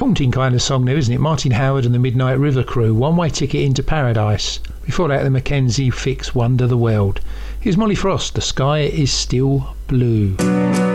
haunting kind of song there, isn't it? Martin Howard and the Midnight River Crew, One Way Ticket into Paradise. Before that, the Mackenzie Fix, Wonder the World. Here's Molly Frost, The Sky is Still Blue.